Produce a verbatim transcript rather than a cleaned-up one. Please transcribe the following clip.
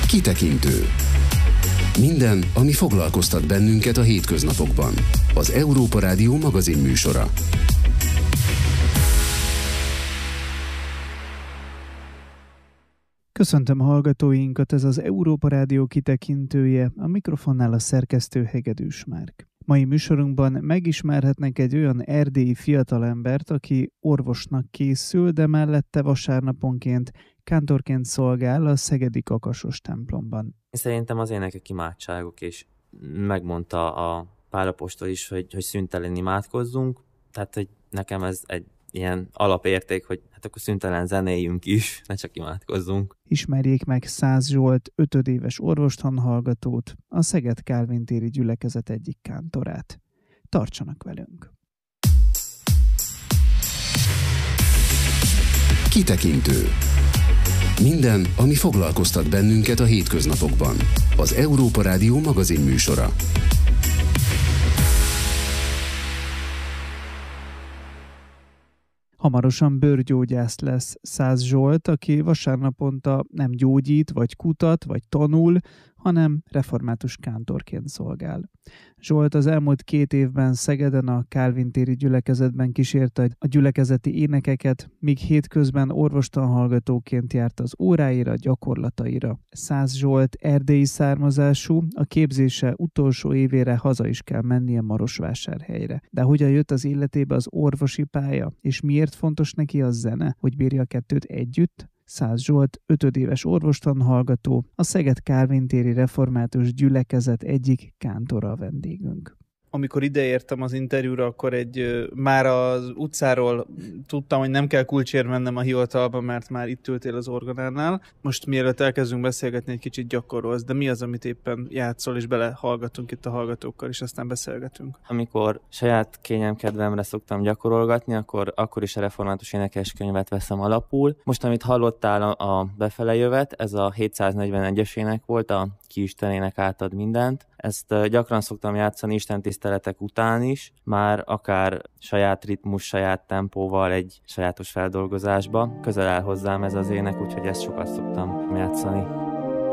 Kitekintő. Minden, ami foglalkoztat bennünket a hétköznapokban. Az Európa Rádió magazinműsora. Köszöntöm hallgatóinkat, ez az Európa Rádió kitekintője, a mikrofonnál a szerkesztő Hegedűs Márk. Mai műsorunkban megismerhetnek egy olyan erdélyi fiatalembert, aki orvosnak készül, de mellette vasárnaponként kántorként szolgál a szegedi Kakasos templomban. Szerintem az énekek imádságok, és megmondta a Pál apostol is, hogy, hogy szüntelen imádkozzunk, tehát hogy nekem ez egy ilyen alapérték, hogy hát akkor szüntelen zenéljünk is, ne csak imádkozzunk. Ismerjék meg Szász Zsolt ötödéves orvostanhallgatót, a Szeged Kálvin téri gyülekezet egyik kántorát. Tartsanak velünk! Kitekintő. Minden, ami foglalkoztat bennünket a hétköznapokban. Az Európa Rádió magazinműsora. Hamarosan bőrgyógyász lesz Szász Zsolt, aki vasárnaponta nem gyógyít, vagy kutat, vagy tanul, hanem református kántorként szolgál. Zsolt az elmúlt két évben Szegeden a Kálvin téri gyülekezetben kísérte a gyülekezeti énekeket, míg hétközben orvostanhallgatóként járt az óráira, gyakorlataira. Szász Zsolt erdélyi származású, a képzése utolsó évére haza is kell mennie Marosvásárhelyre. De hogyan jött az életébe az orvosi pálya, és miért fontos neki a zene, hogy bírja a kettőt együtt? Szász Zsolt ötödéves orvostanhallgató, a Szeged Kálvin téri református gyülekezet egyik kántora a vendégünk. Amikor ideértem az interjúra, akkor egy már az utcáról tudtam, hogy nem kell kulcsért mennem a hivatalba, mert már itt ültél az orgonánál. Most mielőtt elkezdünk beszélgetni, egy kicsit gyakorolsz, de mi az, amit éppen játszol, és belehallgatunk itt a hallgatókkal, és aztán beszélgetünk? Amikor saját kényemkedvemre szoktam gyakorolgatni, akkor, akkor is a református énekeskönyvet veszem alapul. Most, amit hallottál a, a befele jövet, ez a hétszáznegyvenegyes ének volt, a Ki Istenének átad mindent. Ezt gyakran szoktam játszani istentiszteletek után is, már akár saját ritmus, saját tempóval egy sajátos feldolgozásba. Közel áll hozzám ez az ének, úgyhogy ezt sokat szoktam játszani.